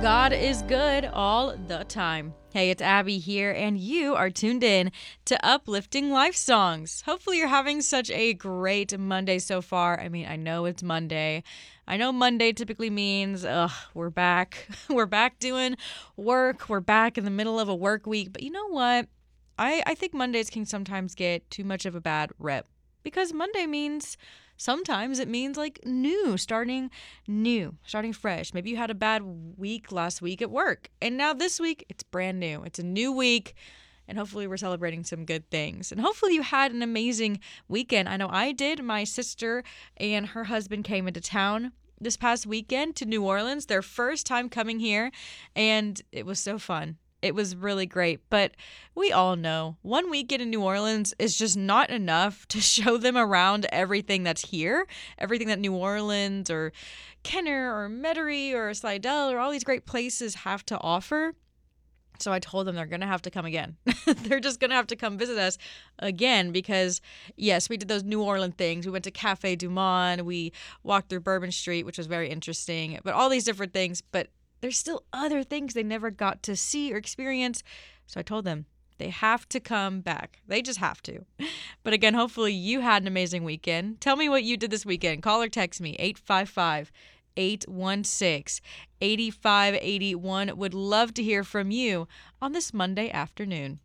God is good all the time. Hey, it's Abby here, and you are tuned in to Uplifting Life Songs. Hopefully, you're having such a great Monday so far. I mean, I know it's Monday. I know Monday typically means, we're back. We're back doing work. We're back in the middle of a work week. But you know what? I think Mondays can sometimes get too much of a bad rep because Monday means sometimes it means like starting fresh. Maybe you had a bad week last week at work, and now this week it's brand new. It's a new week, and hopefully we're celebrating some good things. And hopefully you had an amazing weekend. I know I did. My sister and her husband came into town this past weekend to New Orleans, their first time coming here, and it was so fun. It was really great, but we all know one weekend in New Orleans is just not enough to show them around everything that's here, everything that New Orleans or Kenner or Metairie or Slidell or all these great places have to offer. So I told them they're going to have to come again. They're just going to have to come visit us again because, yes, we did those New Orleans things. We went to Cafe Du Monde. We walked through Bourbon Street, which was very interesting, but all these different things. But there's still other things they never got to see or experience. So I told them they have to come back. They just have to. But again, hopefully you had an amazing weekend. Tell me what you did this weekend. Call or text me, 855-816-8581. Would love to hear from you on this Monday afternoon.